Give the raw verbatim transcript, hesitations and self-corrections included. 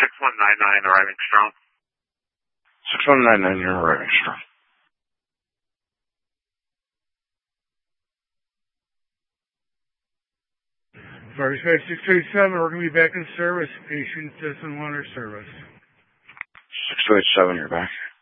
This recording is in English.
six one nine nine arriving strong. six one nine nine, you're arriving strong. Fire Sky six two eight seven, we're going to be back in service. Patient doesn't want our service. six two eight seven, you're back.